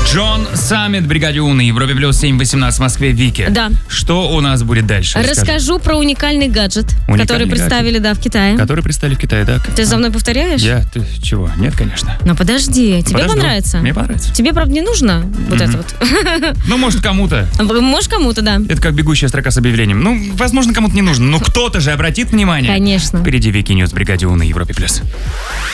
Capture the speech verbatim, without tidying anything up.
Джон Саммит, бригаде У на Европе плюс семь восемнадцать в Москве. Вики, Да. что у нас будет дальше? Расскажу про уникальный гаджет, Уникальный который представили, гаджет. да, в Китае. Который представили в Китае, да? Ты за мной повторяешь? Я? Ты чего? Нет, конечно. Ну подожди, тебе Подожду. понравится? Мне понравится. Тебе, правда, не нужно вот это вот? Ну, может, кому-то. Может, кому-то, да. Это как бегущая строка с объявлением. Ну, возможно, кому-то не нужно. Но кто-то же обратит внимание. Конечно. Впереди Вики Ньюс, бригаде У на Европе плюс.